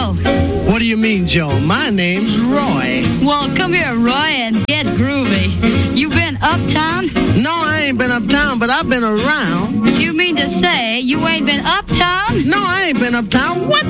Joe. What do you mean, Joe? My name's Roy. Well, come here, Roy, and get groovy. You been uptown? No, I ain't been uptown, but I've been around. You mean to say you ain't been uptown? No, I ain't been uptown. What